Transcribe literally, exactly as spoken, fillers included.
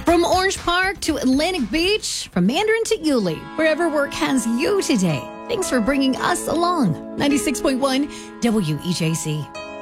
From Orange Park to Atlantic Beach, from Mandarin to Yulee, wherever work has you today. Thanks for bringing us along. ninety-six point one W E J C.